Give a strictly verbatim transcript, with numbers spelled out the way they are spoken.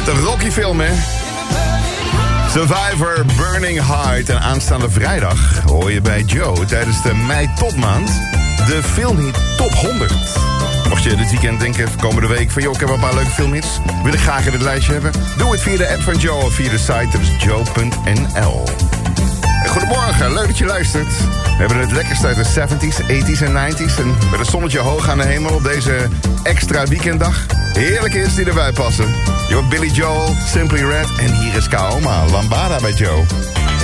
De Rocky film, hè? Survivor Burning Heart. En aanstaande vrijdag hoor je bij Joe tijdens de mei topmaand de filmhit Top honderd. Mocht je dit weekend denken, komende week, van joh, ik heb wel een paar leuke filmhits, wil ik graag in het lijstje hebben? Doe het via de app van Joe of via de site, dat is joe punt n l. En goedemorgen, leuk dat je luistert. We hebben het lekkerste uit de zeventies, tachtiger en negentiger. En met het zonnetje hoog aan de hemel op deze extra weekenddag. Heerlijk is die erbij passen. Je hoort Billy Joel, Simply Red en hier is Kaoma, Lambada bij Joe.